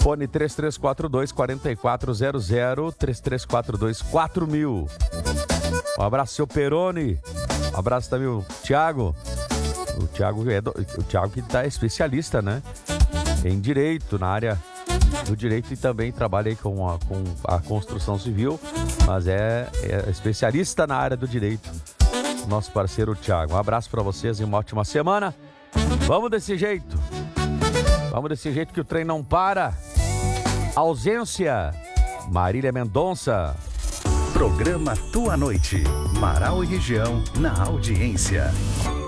Fone 3342-4400, 3342-4000. Um abraço, seu Peroni. Um abraço também, o Thiago. O Thiago que tá especialista, né? Em direito, na área do direito, e também trabalha aí com a construção civil, mas é especialista na área do direito. Nosso parceiro Thiago. Um abraço para vocês e uma ótima semana. Vamos desse jeito. Vamos desse jeito que o trem não para. Ausência. Marília Mendonça. Programa Tua Noite. Marau e região na audiência.